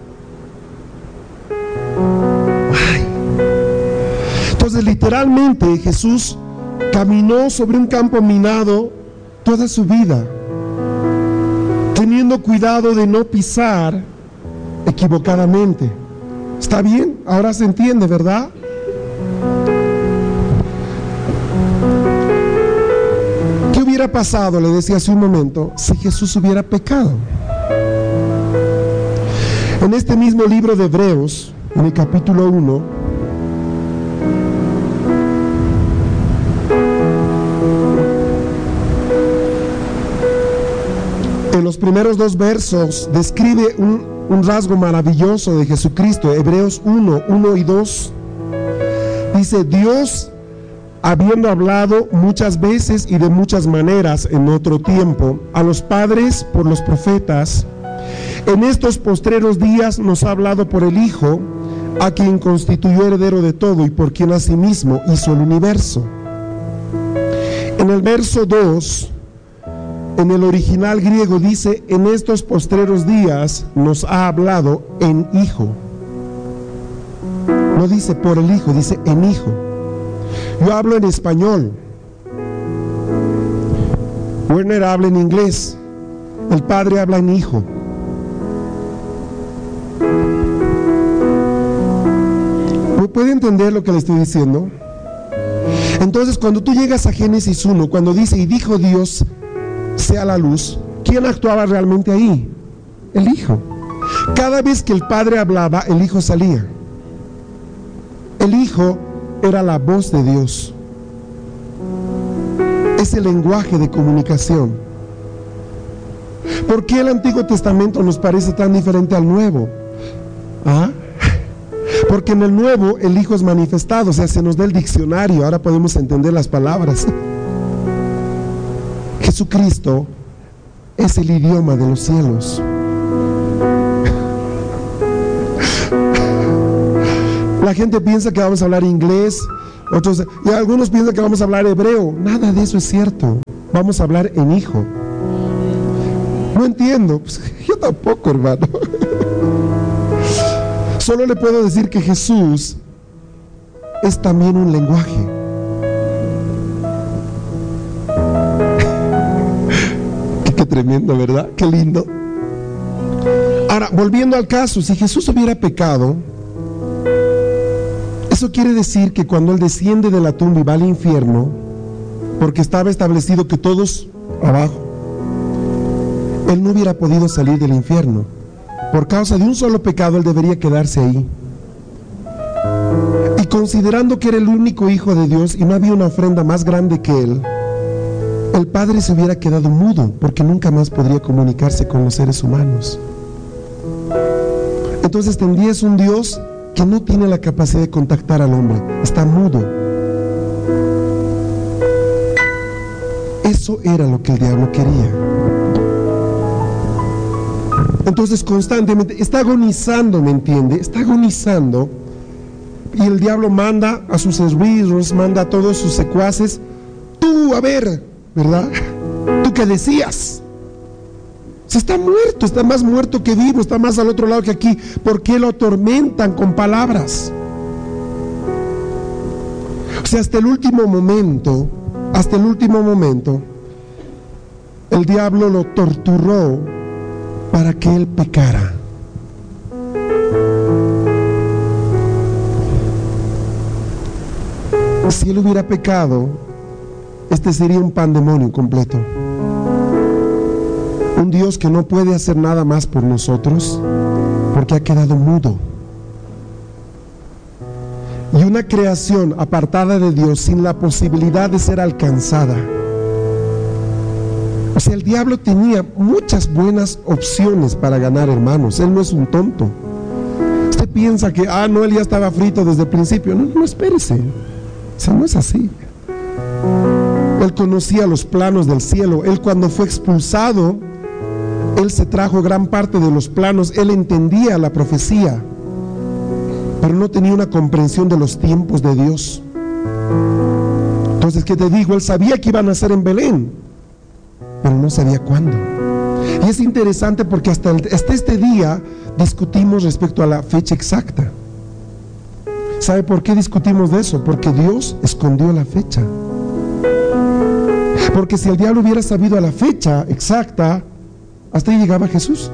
Ay. Entonces, literalmente, Jesús caminó sobre un campo minado toda su vida, teniendo cuidado de no pisar equivocadamente. ¿Está bien? Ahora se entiende, ¿verdad? ¿Qué hubiera pasado, le decía hace un momento, si Jesús hubiera pecado? En este mismo libro de Hebreos, en el capítulo uno, en los primeros dos versos describe un, un rasgo maravilloso de Jesucristo. Hebreos uno, uno y dos dice: Dios, habiendo hablado muchas veces y de muchas maneras en otro tiempo a los padres por los profetas, en estos postreros días nos ha hablado por el Hijo, a quien constituyó heredero de todo y por quien asimismo hizo el universo. En el verso dos, en el original griego dice: en estos postreros días nos ha hablado en Hijo. No dice por el Hijo, dice en Hijo. Yo hablo en español, Werner habla en inglés, el Padre habla en Hijo. ¿Puede entender lo que le estoy diciendo? Entonces, cuando tú llegas a Génesis uno, cuando dice: y dijo Dios, sea la luz, ¿quién actuaba realmente ahí? El Hijo. Cada vez que el Padre hablaba, el Hijo salía. El Hijo era la voz de Dios. Es el lenguaje de comunicación. ¿Por qué el Antiguo Testamento nos parece tan diferente al Nuevo? ¿Ah? Porque en el Nuevo el Hijo es manifestado, o sea, se nos da el diccionario, ahora podemos entender las palabras. Jesucristo es el idioma de los cielos. La gente piensa que vamos a hablar inglés, otros, y algunos piensan que vamos a hablar hebreo. Nada de eso es cierto. Vamos a hablar en Hijo. No entiendo. Pues, yo tampoco, hermano. Solo le puedo decir que Jesús es también un lenguaje. qué, qué tremendo, ¿verdad? Qué lindo. Ahora, volviendo al caso, si Jesús hubiera pecado, eso quiere decir que cuando Él desciende de la tumba y va al infierno, porque estaba establecido que todos abajo, Él no hubiera podido salir del infierno. Por causa de un solo pecado, Él debería quedarse ahí. Y considerando que era el único Hijo de Dios y no había una ofrenda más grande que Él, el Padre se hubiera quedado mudo, porque nunca más podría comunicarse con los seres humanos. Entonces tendrías un Dios que no tiene la capacidad de contactar al hombre, está mudo. Eso era lo que el diablo quería. Entonces constantemente está agonizando, ¿me entiende? Está agonizando, y el diablo manda a sus esbirros, manda a todos sus secuaces: tú, a ver, ¿verdad? ¿Tú qué decías? Si está muerto, está más muerto que vivo, está más al otro lado que aquí. ¿Por qué lo atormentan con palabras? O sea, hasta el último momento, hasta el último momento, el diablo lo torturó para que él pecara. Si él hubiera pecado, este sería un pandemonio completo. Un Dios que no puede hacer nada más por nosotros porque ha quedado mudo. Y una creación apartada de Dios sin la posibilidad de ser alcanzada. O sea, el diablo tenía muchas buenas opciones para ganar, hermanos. Él no es un tonto. Usted piensa que, ah, no, él ya estaba frito desde el principio. No, no, espérese. O sea, no es así. Él conocía los planos del cielo. Él, cuando fue expulsado, él se trajo gran parte de los planos. Él entendía la profecía, pero no tenía una comprensión de los tiempos de Dios. Entonces, ¿qué te digo? Él sabía que iban a nacer en Belén, pero no sabía cuándo. Y es interesante porque hasta, el, hasta este día discutimos respecto a la fecha exacta. ¿Sabe por qué discutimos de eso? Porque Dios escondió la fecha. Porque si el diablo hubiera sabido a la fecha exacta, hasta ahí llegaba Jesús.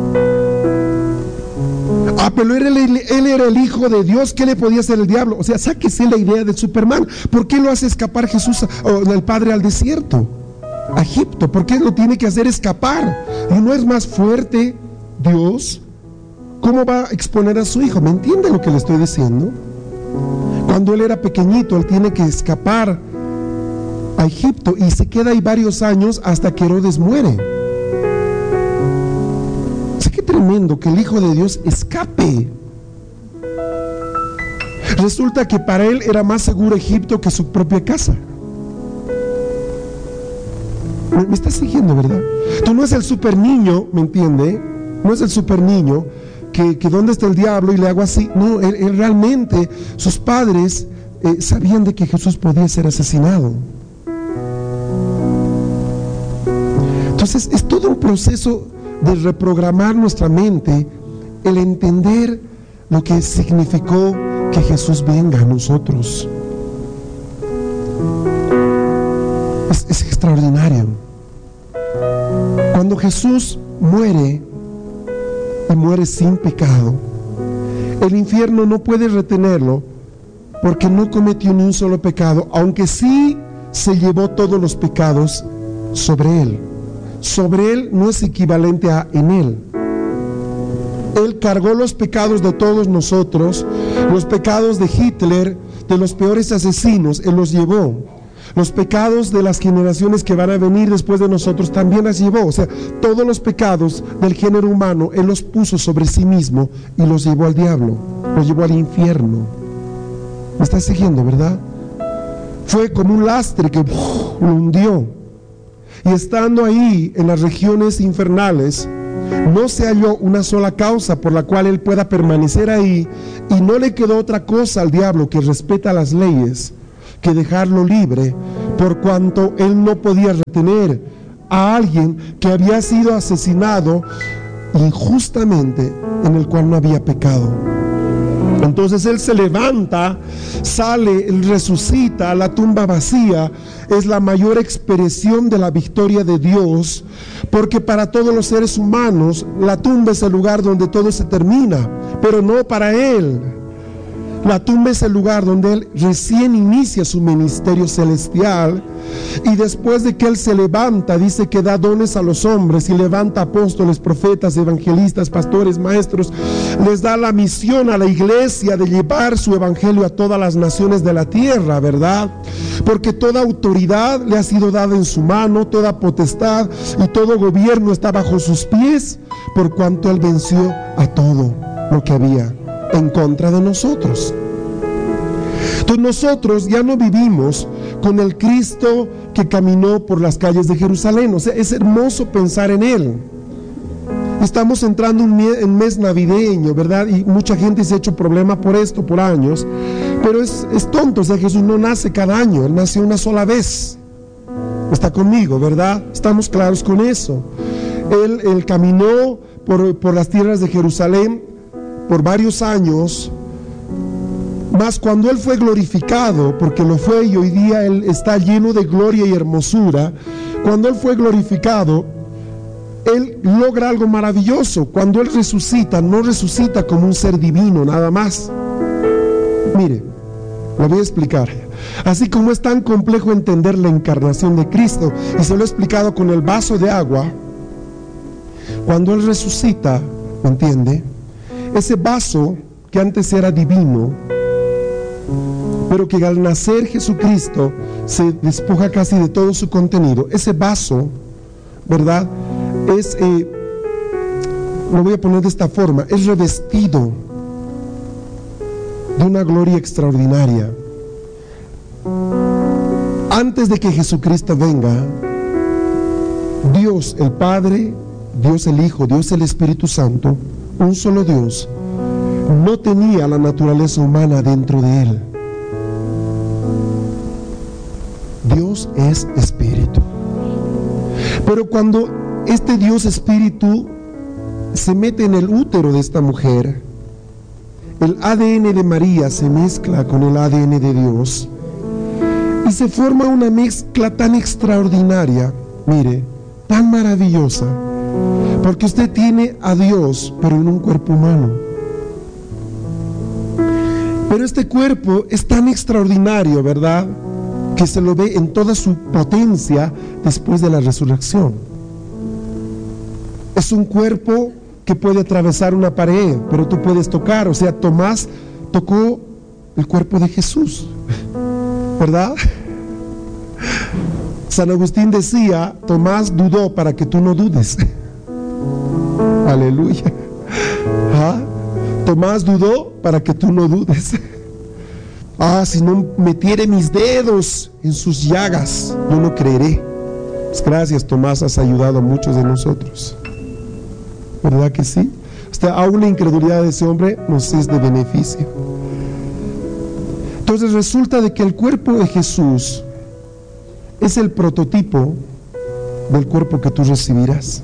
Ah, pero él, él, él era el Hijo de Dios. ¿Qué le podía hacer el diablo? O sea, sáquese la idea de Superman. ¿Por qué lo hace escapar Jesús, o el Padre, al desierto, a Egipto? ¿Por qué lo tiene que hacer escapar? ¿Y no es más fuerte Dios? ¿Cómo va a exponer a su hijo? ¿Me entiende lo que le estoy diciendo? Cuando él era pequeñito, él tiene que escapar a Egipto y se queda ahí varios años hasta que Herodes muere. Sí, qué tremendo que el Hijo de Dios escape. Resulta que para él era más seguro Egipto que su propia casa. ¿Me, me estás siguiendo, verdad? Tú no es el super niño, ¿me entiende? No es el super niño que, que dónde está el diablo y le hago así. No, él, él realmente, sus padres eh, sabían de que Jesús podía ser asesinado. Entonces es todo un proceso de reprogramar nuestra mente, el entender lo que significó que Jesús venga a nosotros. Es, es extraordinario. Cuando Jesús muere, y muere sin pecado, el infierno no puede retenerlo porque no cometió ni un solo pecado, aunque sí se llevó todos los pecados sobre él. Sobre él no es equivalente a en él. Él cargó los pecados de todos nosotros, los pecados de Hitler, de los peores asesinos, él los llevó. Los pecados de las generaciones que van a venir después de nosotros también las llevó. O sea, todos los pecados del género humano él los puso sobre sí mismo y los llevó al diablo, los llevó al infierno. ¿Me estás siguiendo, verdad? Fue como un lastre que ¡uf!, lo hundió. Y estando ahí en las regiones infernales, no se halló una sola causa por la cual él pueda permanecer ahí, y no le quedó otra cosa al diablo, que respeta las leyes, que dejarlo libre, por cuanto él no podía retener a alguien que había sido asesinado injustamente, en el cual no había pecado. Entonces él se levanta, sale, él resucita, la tumba vacía es la mayor expresión de la victoria de Dios, porque para todos los seres humanos la tumba es el lugar donde todo se termina, pero no para él. La tumba es el lugar donde él recién inicia su ministerio celestial, y después de que él se levanta, dice que da dones a los hombres y levanta apóstoles, profetas, evangelistas, pastores, maestros. Les da la misión a la iglesia de llevar su evangelio a todas las naciones de la tierra, ¿verdad? Porque toda autoridad le ha sido dada en su mano, toda potestad y todo gobierno está bajo sus pies, por cuanto él venció a todo lo que había en contra de nosotros. Entonces nosotros ya no vivimos con el Cristo que caminó por las calles de Jerusalén. O sea, es hermoso pensar en él. Estamos entrando en mes navideño, ¿verdad? Y mucha gente se ha hecho problema por esto por años, pero es, es tonto. O sea, Jesús no nace cada año, él nace una sola vez. Está conmigo, ¿verdad? Estamos claros con eso. Él, él caminó por, por las tierras de Jerusalén por varios años, mas cuando él fue glorificado, porque lo fue y hoy día él está lleno de gloria y hermosura, cuando él fue glorificado, él logra algo maravilloso. Cuando él resucita, no resucita como un ser divino nada más. Mire, lo voy a explicar. Así como es tan complejo entender la encarnación de Cristo, y se lo he explicado con el vaso de agua, Cuando Él resucita, ¿me entiende? Ese vaso que antes era divino, pero que al nacer Jesucristo se despoja casi de todo su contenido, ese vaso, ¿verdad? Es, eh, lo voy a poner de esta forma, es revestido de una gloria extraordinaria. Antes de que Jesucristo venga, Dios el Padre, Dios el Hijo, Dios el Espíritu Santo, un solo Dios, no tenía la naturaleza humana dentro de Él. Dios es Espíritu. Pero cuando este Dios Espíritu se mete en el útero de esta mujer, el A D N de María se mezcla con el A D N de Dios y se forma una mezcla tan extraordinaria, mire, tan maravillosa, porque usted tiene a Dios, pero en un cuerpo humano. Pero este cuerpo es tan extraordinario, ¿verdad?, que se lo ve en toda su potencia después de la resurrección. Es un cuerpo que puede atravesar una pared, pero tú puedes tocar. O sea, Tomás tocó el cuerpo de Jesús, ¿verdad? San Agustín decía, Tomás dudó para que tú no dudes. Aleluya. ¿Ah? Tomás dudó para que tú no dudes. Ah, si no metiere mis dedos en sus llagas, yo no creeré. Pues gracias, Tomás, has ayudado a muchos de nosotros. ¿Verdad que sí? O sea, aún la incredulidad de ese hombre nos es de beneficio. Entonces resulta de que el cuerpo de Jesús es el prototipo del cuerpo que tú recibirás.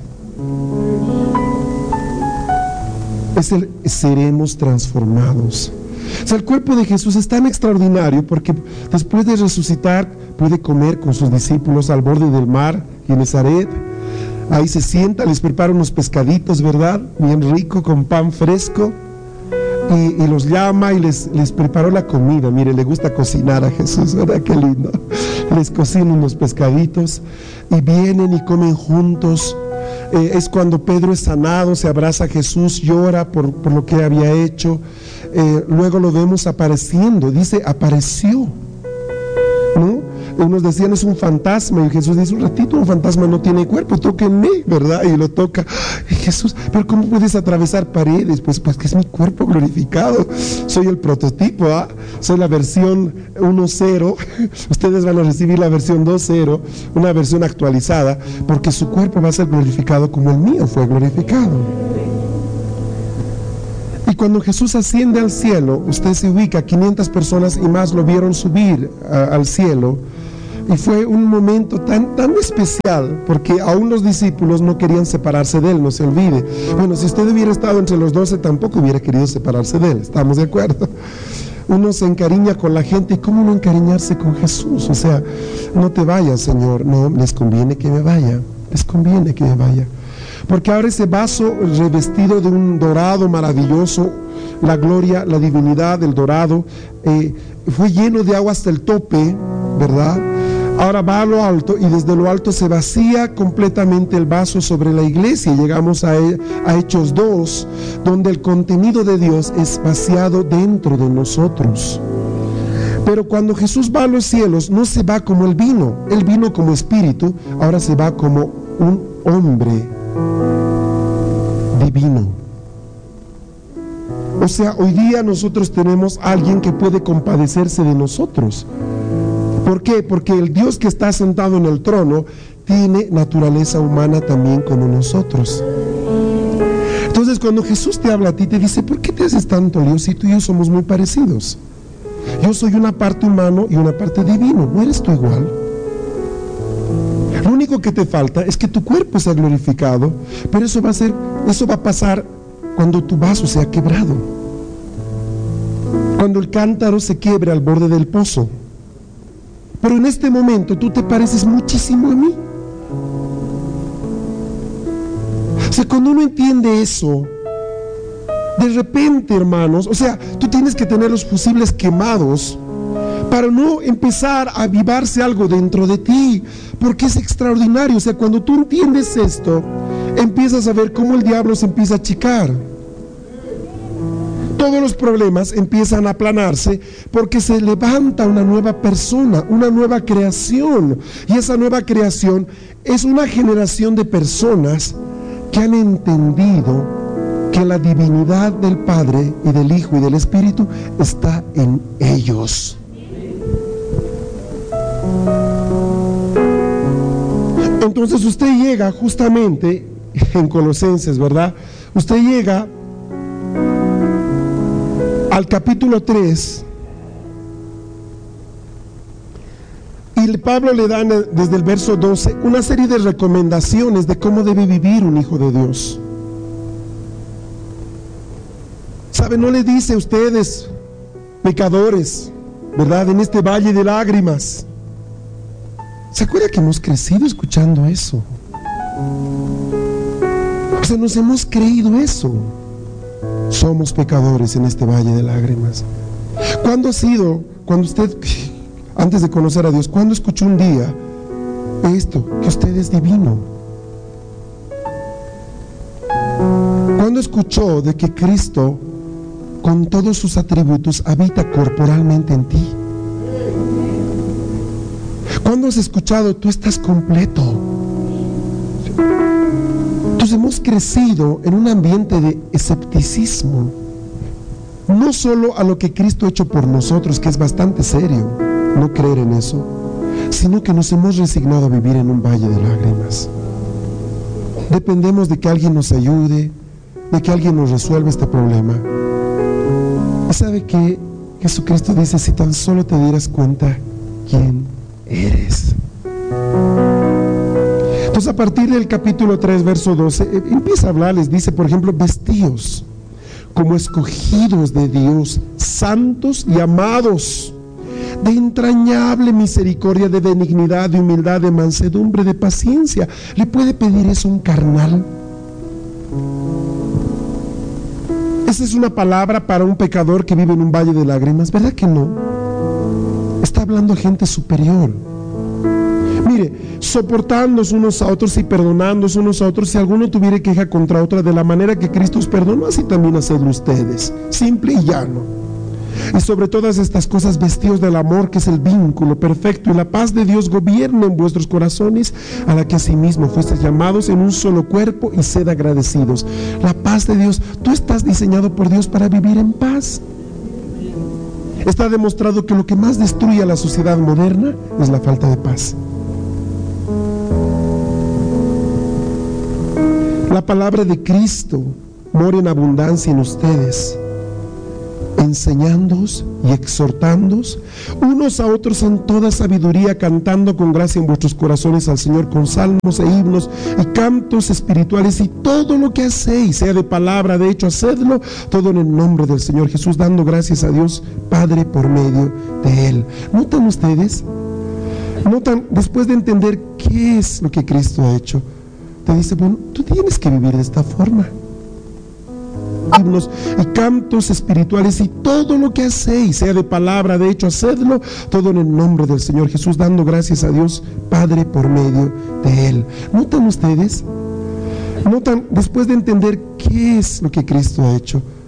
Es el seremos transformados. O sea, el cuerpo de Jesús es tan extraordinario porque después de resucitar puede comer con sus discípulos al borde del mar en Nazaret. Ahí se sienta, les prepara unos pescaditos, ¿verdad? Bien rico, con pan fresco. Y, y los llama y les, les preparó la comida. Mire, le gusta cocinar a Jesús, ¿verdad? Qué lindo. Les cocina unos pescaditos y vienen y comen juntos. Eh, es cuando Pedro es sanado, se abraza a Jesús, llora por, por lo que había hecho. Eh, luego lo vemos apareciendo, dice, apareció, ¿no? Unos decían es un fantasma y Jesús dice, un ratito, un fantasma no tiene cuerpo, tóquenme, ¿verdad? Y lo toca. Y Jesús, pero ¿cómo puedes atravesar paredes? Pues, pues que es mi cuerpo glorificado, soy el prototipo, ¿ah? Soy la versión uno punto cero, ustedes van a recibir la versión dos punto cero, una versión actualizada, porque su cuerpo va a ser glorificado como el mío fue glorificado. Y cuando Jesús asciende al cielo, usted se ubica, quinientas personas y más lo vieron subir uh, al cielo, y fue un momento tan, tan especial, porque aún los discípulos no querían separarse de él, no se olvide. Bueno, si usted hubiera estado entre los doce, tampoco hubiera querido separarse de él, ¿estamos de acuerdo? Uno se encariña con la gente, ¿y cómo no encariñarse con Jesús? O sea, no te vayas, Señor, no, les conviene que me vaya, les conviene que me vaya. Porque ahora ese vaso revestido de un dorado maravilloso, la gloria, la divinidad del dorado, eh, fue lleno de agua hasta el tope, ¿verdad? Ahora va a lo alto y desde lo alto se vacía completamente el vaso sobre la iglesia. Llegamos a, a Hechos dos, donde el contenido de Dios es vaciado dentro de nosotros. Pero cuando Jesús va a los cielos, no se va como Él vino. Él vino como espíritu, ahora se va como un hombre divino. O sea, hoy día nosotros tenemos a alguien que puede compadecerse de nosotros. ¿Por qué? Porque el Dios que está sentado en el trono tiene naturaleza humana también como nosotros. Entonces cuando Jesús te habla a ti, te dice, ¿por qué te haces tanto lío si tú y yo somos muy parecidos? Yo soy una parte humano y una parte divino, ¿no eres tú igual? Lo único que te falta es que tu cuerpo sea glorificado, pero eso va a ser, eso va a pasar cuando tu vaso sea quebrado. Cuando el cántaro se quiebre al borde del pozo. Pero en este momento tú te pareces muchísimo a mí. O sea, cuando uno entiende eso, de repente, hermanos, o sea, tú tienes que tener los fusibles quemados para no empezar a avivarse algo dentro de ti, porque es extraordinario. O sea, cuando tú entiendes esto, empiezas a ver cómo el diablo se empieza a achicar. Todos los problemas empiezan a aplanarse porque se levanta una nueva persona, una nueva creación. Y esa nueva creación es una generación de personas que han entendido que la divinidad del Padre y del Hijo y del Espíritu está en ellos. Entonces usted llega justamente en Colosenses, ¿verdad? Usted llega al capítulo tres y Pablo le da desde el verso doce una serie de recomendaciones de cómo debe vivir un hijo de Dios. ¿Sabe? No le dice a ustedes, pecadores, ¿verdad?, en este valle de lágrimas. ¿Se acuerda que hemos crecido escuchando eso? O sea, nos hemos creído eso. Somos pecadores en este valle de lágrimas. ¿Cuándo ha sido, cuando usted, antes de conocer a Dios, cuándo escuchó un día esto, que usted es divino? ¿Cuándo escuchó de que Cristo, con todos sus atributos, habita corporalmente en ti? ¿Cuándo has escuchado, tú estás completo? Entonces hemos crecido en un ambiente de escepticismo, no solo a lo que Cristo ha hecho por nosotros, que es bastante serio no creer en eso, sino que nos hemos resignado a vivir en un valle de lágrimas. Dependemos de que alguien nos ayude, de que alguien nos resuelva este problema. ¿Y sabe qué? Jesucristo dice, si tan solo te dieras cuenta quién eres. Entonces, a partir del capítulo tres, verso doce, empieza a hablarles, dice, por ejemplo, vestíos como escogidos de Dios, santos y amados, de entrañable misericordia, de benignidad, de humildad, de mansedumbre, de paciencia. ¿Le puede pedir eso a un carnal? Esa es una palabra para un pecador que vive en un valle de lágrimas, ¿verdad que no? Está hablando a gente superior. Mire, soportándonos unos a otros y perdonándonos unos a otros, si alguno tuviera queja contra otra, de la manera que Cristo os perdonó, así también hacedlo ustedes. Simple y llano. Y sobre todas estas cosas, vestidos del amor, que es el vínculo perfecto, y la paz de Dios gobierne en vuestros corazones, a la que asimismo fuisteis llamados en un solo cuerpo, y sed agradecidos. La paz de Dios, tú estás diseñado por Dios para vivir en paz. Está demostrado que lo que más destruye a la sociedad moderna es la falta de paz. La palabra de Cristo mora en abundancia en ustedes, enseñándoos y exhortándoos unos a otros en toda sabiduría, cantando con gracia en vuestros corazones al Señor con salmos e himnos y cantos espirituales, y todo lo que hacéis, sea de palabra, de hecho, hacedlo todo en el nombre del Señor Jesús, dando gracias a Dios Padre por medio de Él. ¿Notan ustedes? ¿Notan? Después de entender qué es lo que Cristo ha hecho, te dice, bueno, tú tienes que vivir de esta forma. Himnos y cantos espirituales, y todo lo que hacéis, sea de palabra, de hecho, hacedlo todo en el nombre del Señor Jesús, dando gracias a Dios Padre por medio de Él. ¿Notan ustedes? ¿Notan? Después de entender qué es lo que Cristo ha hecho,